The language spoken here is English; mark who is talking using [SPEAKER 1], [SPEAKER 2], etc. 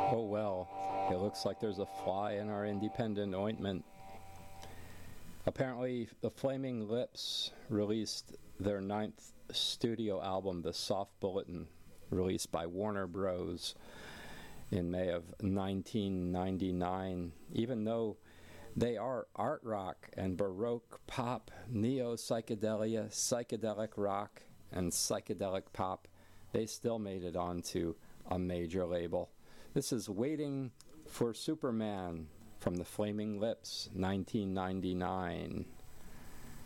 [SPEAKER 1] Oh well, it looks like there's a fly in our independent ointment. Apparently, the Flaming Lips released their 9th studio album, The Soft Bulletin, released by Warner Bros. In May of 1999. Even though they are art rock and baroque pop, neo-psychedelia, psychedelic rock, and psychedelic pop, they still made it onto a major label. This is Waiting for Superman from the Flaming Lips, 1999.